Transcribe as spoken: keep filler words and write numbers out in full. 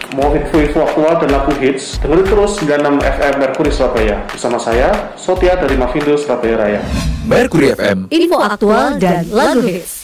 Mau info-info aktual dan lagu hits, dengerin terus sembilan puluh enam F M Mercury Surabaya. Bersama saya, Sotia dari Mavindo Surabaya Raya. Mercury F M, info aktual dan lagu hits.